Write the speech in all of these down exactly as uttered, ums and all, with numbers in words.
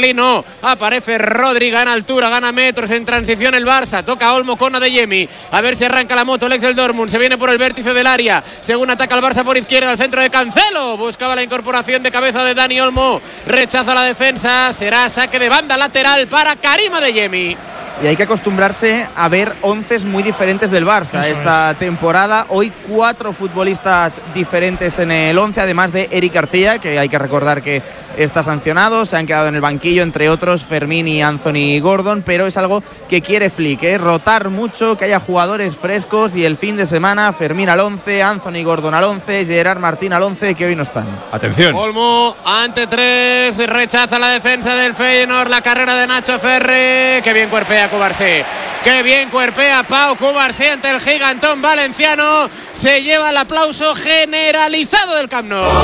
no. Aparece Rodri, gana altura, gana metros en transición el Barça. Toca Olmo con Adeyemi. A ver si arranca la moto el ex del Dortmund. Se viene por el vértice del área. Según ataca el Barça por izquierda, al centro de Cancelo. Buscaba la incorporación de cabeza de Dani Olmo. Rechaza la defensa. Será saque de banda lateral para Karim Adeyemi. Y hay que acostumbrarse a ver onces muy diferentes del Barça Eso esta es. temporada. Hoy cuatro futbolistas diferentes en el once, además de Eric García, que hay que recordar que está sancionado. Se han quedado en el banquillo, entre otros Fermín y Anthony Gordon, pero es algo que quiere Flick, ¿eh? rotar mucho, que haya jugadores frescos, y el fin de semana Fermín al once, Anthony Gordon al once, Gerard Martín al once, que hoy no están. Atención. Olmo ante tres, rechaza la defensa del Feyenoord, la carrera de Nacho Ferre. Qué bien cuerpea Cubarsí, qué bien cuerpea Pau Cubarsí ante el gigantón valenciano. Se lleva el aplauso generalizado del Camp Nou.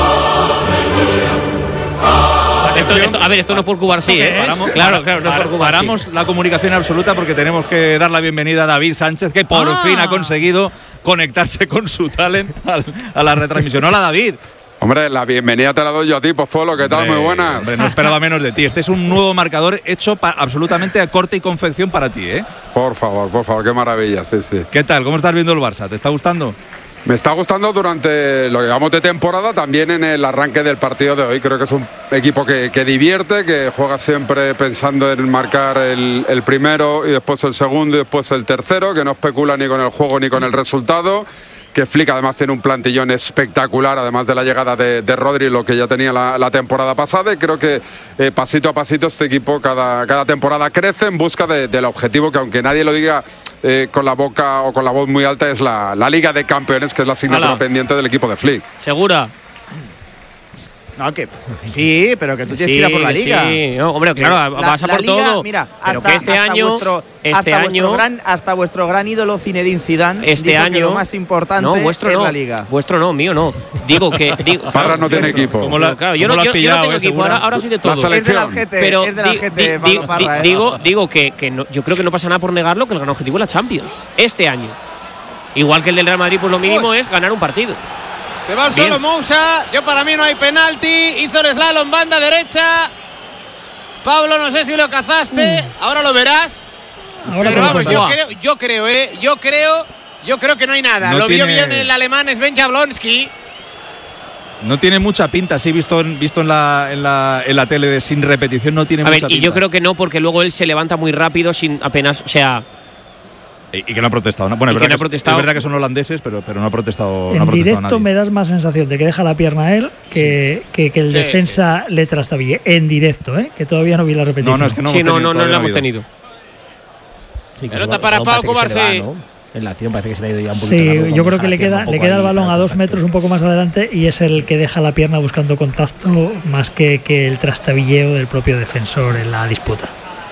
Esto, esto, a ver, esto no es por Cubarsí, ¿eh? Paramos, claro, claro, no es por Cubarsí. Paramos la comunicación absoluta porque tenemos que dar la bienvenida a David Sánchez, que por ah. fin ha conseguido conectarse con su talent a la retransmisión. Hola, David. Hombre, la bienvenida te la doy yo a ti, Pozuelo, ¿qué tal? Hombre, muy buenas. Hombre, no esperaba menos de ti. Este es un nuevo marcador hecho pa- absolutamente a corte y confección para ti, ¿eh? Por favor, por favor, qué maravilla, sí, sí. ¿Qué tal? ¿Cómo estás viendo el Barça? ¿Te está gustando? Me está gustando durante lo que llevamos de temporada, también en el arranque del partido de hoy. Creo que es un equipo que, que divierte, que juega siempre pensando en marcar el, el primero y después el segundo y después el tercero, que no especula ni con el juego ni con el resultado. Que Flick además tiene un plantillón espectacular, además de la llegada de, de Rodri, lo que ya tenía la, la temporada pasada, y creo que eh, pasito a pasito este equipo cada, cada temporada crece en busca de, del objetivo que, aunque nadie lo diga eh, con la boca o con la voz muy alta, es la, la Liga de Campeones, que es la asignatura Hola. pendiente del equipo de Flick. ¿Segura? No, que sí, pero que tú tienes sí, que ir a por la Liga. Sí, no, hombre, claro, la, vas a la por Liga, todo. Mira, pero hasta, que este hasta año, vuestro, este hasta año, vuestro gran, hasta vuestro gran ídolo Zinedine Zidane este dijo año, que lo más importante no, vuestro es no, la Liga. Vuestro no, mío no. Digo que, digo, Parra claro, no tiene vuestro. equipo. ¿Cómo la, claro, yo ¿cómo no, yo, pillado, yo no tengo eh, equipo. Ahora, ahora soy de todo. Es del Aljete, pero es del di, Aljete, di, Pablo Parra, di, eh. digo, digo que, que no, yo creo que no pasa nada por negarlo, que el gran objetivo es la Champions este año. Igual que el del Real Madrid, pues lo mínimo Uy. es ganar un partido. Se va al solo Moussa. Yo para mí no hay penalti. Hizo el slalom banda derecha. Pablo, no sé si lo cazaste. Mm. Ahora lo verás. Ahora Pero vamos, yo creo, yo creo, eh. Yo creo, yo creo que no hay nada. No lo tiene... vio bien el alemán Sven Jablonski. No tiene mucha pinta, sí, visto en, visto en la, en la, en la tele de, sin repetición, no tiene A mucha ver, pinta. y yo creo que no, porque luego él se levanta muy rápido sin apenas, o sea. Y, y que no ha protestado, ¿no? Bueno, es verdad, no ha que, protestado. es verdad que son holandeses, pero, pero no ha protestado. En no ha protestado directo nadie. me das más sensación de que deja la pierna a él que, sí. que, que el sí, defensa sí. le trastabille. En directo, ¿eh? Que todavía no vi la repetición. No, no, es que no sí, hemos no, tenido, no, no no la hemos tenido. Sí, pelota para Pau Cubarsí. ¿no? En la acción parece que se le ha ido ya un poquito. Sí, largo, yo creo que le queda, le queda el balón a dos metros un poco más adelante y es el que deja la pierna buscando contacto más que, que el trastabilleo del propio defensor en la disputa.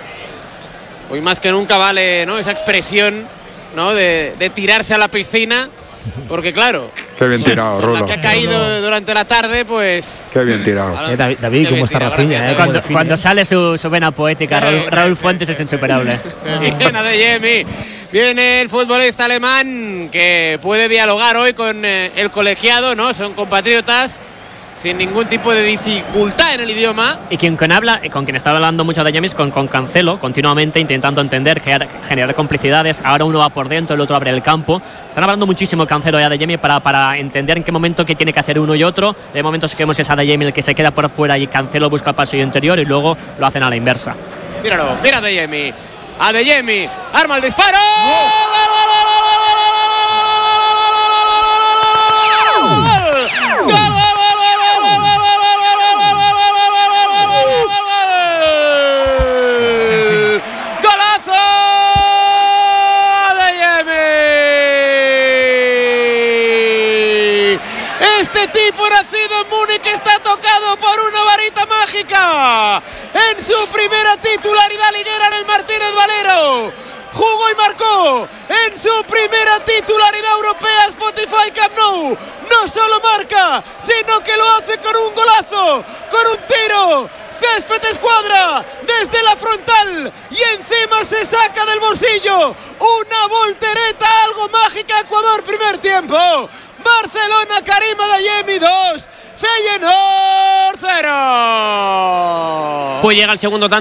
Hoy más que nunca vale, ¿no?, esa expresión, ¿no?, de, de tirarse a la piscina, porque claro, qué bien tirado, Rulo. La que ha caído Rulo. durante la tarde, pues qué bien tirado. Eh, David, David cómo está Rafinha, eh, cuando, cuando sale su, su vena poética, Raúl, Raúl Fuentes es insuperable. Bien, Adeyemi. Viene el futbolista alemán que puede dialogar hoy con eh, el colegiado, ¿no? Son compatriotas sin ningún tipo de dificultad en el idioma. Y quien, quien habla, con quien estaba hablando mucho de James, con, con Cancelo, continuamente intentando entender, generar, generar complicidades. Ahora uno va por dentro, el otro abre el campo. Están hablando muchísimo Cancelo y Adeyemi para, para entender en qué momento qué tiene que hacer uno y otro. De momentos que vemos que es Adeyemi el que se queda por fuera y Cancelo busca el pasillo interior y luego lo hacen a la inversa. Míralo, mira Adeyemi. Adeyemi, arma el disparo. ¡Gol! ¡Golazo! Adeyemi. Este tipo nacido en Múnich está tocado por una varita mágica. En su primera titularidad liguera en el Martínez Valero, jugó y marcó. En su primera titularidad europea Spotify Camp Nou, no solo marca, sino que lo hace con un golazo, con un tiro. Césped escuadra desde la frontal y encima se saca del bolsillo una voltereta algo mágica. Ecuador, primer tiempo. Barcelona, Karim Adeyemi dos, Feyenoord cero. Pues llega el segundo tanto.